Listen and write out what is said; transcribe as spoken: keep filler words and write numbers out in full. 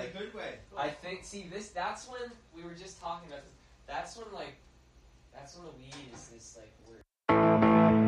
good way. I think, see, this, that's when, we were just talking about this, that's when, like,